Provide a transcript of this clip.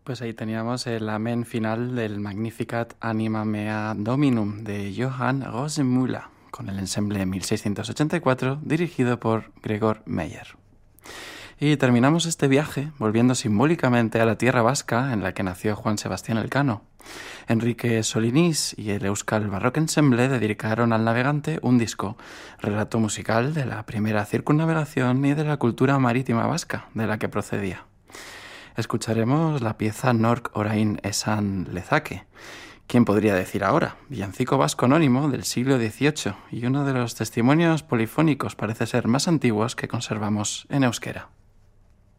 Pues ahí teníamos el amén final del Magnificat Anima Mea Dominum de Johann Rosenmüller, con el ensemble 1684 dirigido por Gregor Meyer. Y terminamos este viaje volviendo simbólicamente a la tierra vasca en la que nació Juan Sebastián Elcano. Enrique Solinís y el Euskal Baroque Ensemble dedicaron al navegante un disco, relato musical de la primera circunnavegación y de la cultura marítima vasca de la que procedía. Escucharemos la pieza Nork Orain Esan Lezake. ¿Quién podría decir ahora? Villancico vasco anónimo del siglo XVIII y uno de los testimonios polifónicos parece ser más antiguos que conservamos en euskera.